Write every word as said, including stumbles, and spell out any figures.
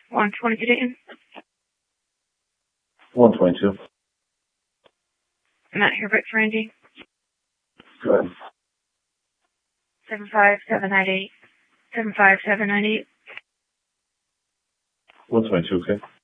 one twenty-two Dayton. one twenty-two. I'm out here, Rick Ferengi. Go ahead. seven five seven nine eight. seven five seven nine eight. one twenty-two, okay.